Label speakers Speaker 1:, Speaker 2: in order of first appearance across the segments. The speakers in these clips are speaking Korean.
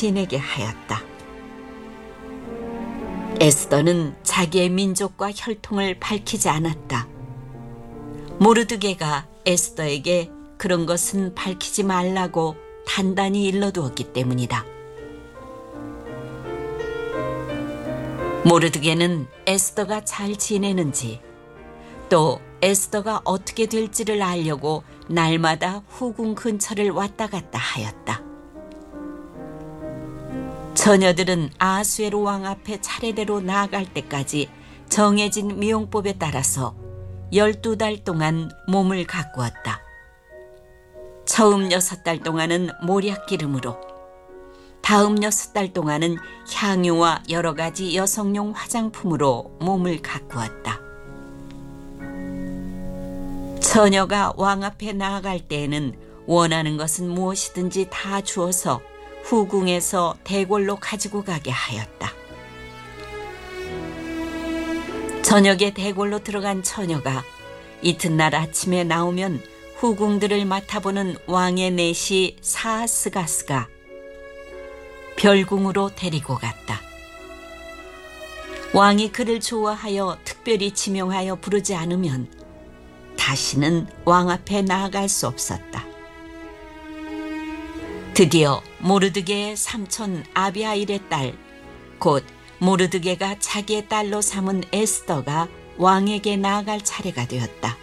Speaker 1: 지내게 하였다. 에스더는 자기의 민족과 혈통을 밝히지 않았다. 모르드게가 에스더에게 그런 것은 밝히지 말라고 단단히 일러두었기 때문이다. 모르드게는 에스더가 잘 지내는지 또 에스더가 어떻게 될지를 알려고 날마다 후궁 근처를 왔다 갔다 하였다. 처녀들은 아하수에로 왕 앞에 차례대로 나아갈 때까지 정해진 미용법에 따라서 12달 동안 몸을 가꾸었다. 처음 6달 동안은 모략 기름으로, 다음 6달 동안은 향유와 여러 가지 여성용 화장품으로 몸을 가꾸었다. 처녀가 왕 앞에 나아갈 때에는 원하는 것은 무엇이든지 다 주어서 후궁에서 대궐로 가지고 가게 하였다. 저녁에 대궐로 들어간 처녀가 이튿날 아침에 나오면 후궁들을 맡아보는 왕의 내시 사하스가스가 별궁으로 데리고 갔다. 왕이 그를 좋아하여 특별히 지명하여 부르지 않으면 다시는 왕 앞에 나아갈 수 없었다. 드디어 모르드게의 삼촌 아비하일의 딸, 곧 모르드게가 자기의 딸로 삼은 에스더가 왕에게 나아갈 차례가 되었다.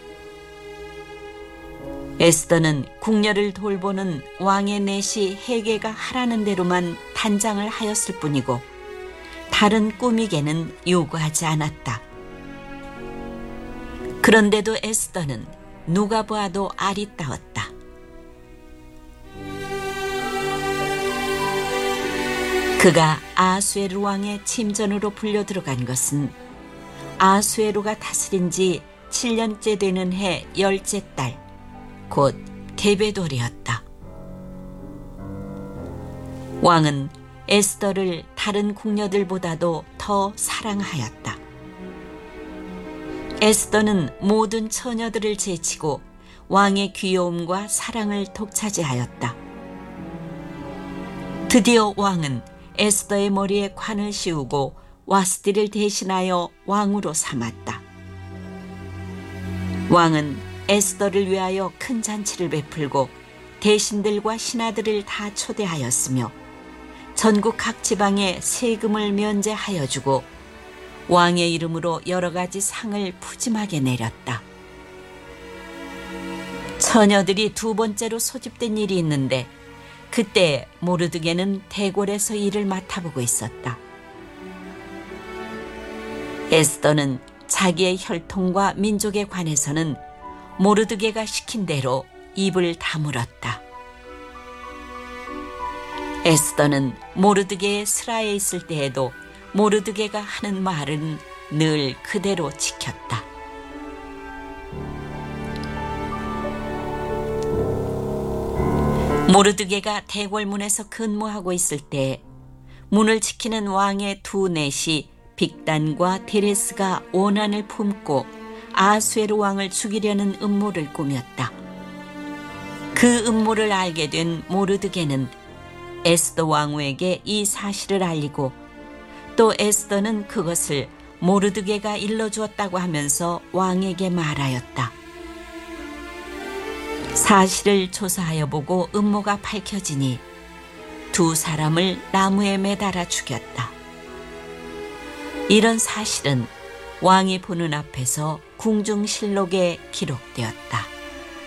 Speaker 1: 에스더는 궁녀를 돌보는 왕의 내시 헤게가 하라는 대로만 단장을 하였을 뿐이고 다른 꾸미개는 요구하지 않았다. 그런데도 에스더는 누가 보아도 아리따웠다. 그가 아하수에로 왕의 침전으로 불려 들어간 것은 아하수에로가 다스린 지 7년째 되는 해 10째 달, 곧 데베돌이었다. 왕은 에스더를 다른 궁녀들보다도 더 사랑하였다. 에스더는 모든 처녀들을 제치고 왕의 귀여움과 사랑을 독차지하였다. 드디어 왕은 에스더의 머리에 관을 씌우고 와스티를 대신하여 왕으로 삼았다. 왕은 에스더를 위하여 큰 잔치를 베풀고 대신들과 신하들을 다 초대하였으며 전국 각 지방에 세금을 면제하여 주고 왕의 이름으로 여러 가지 상을 푸짐하게 내렸다. 처녀들이 두 번째로 소집된 일이 있는데 그때 모르드게는 대궐에서 일을 맡아보고 있었다. 에스더는 자기의 혈통과 민족에 관해서는 모르드게가 시킨 대로 입을 다물었다. 에스더는 모르드게의 스라에 있을 때에도 모르드게가 하는 말은 늘 그대로 지켰다. 모르드게가 대궐문에서 근무하고 있을 때 문을 지키는 왕의 두 내시 빅단과 데레스가 원한을 품고 아하수에로 왕을 죽이려는 음모를 꾸몄다. 그 음모를 알게 된 모르드게는 에스더 왕후에게 이 사실을 알리고 또 에스더는 그것을 모르드게가 일러주었다고 하면서 왕에게 말하였다. 사실을 조사하여 보고 음모가 밝혀지니 두 사람을 나무에 매달아 죽였다. 이런 사실은 왕이 보는 앞에서 궁중실록에 기록되었다.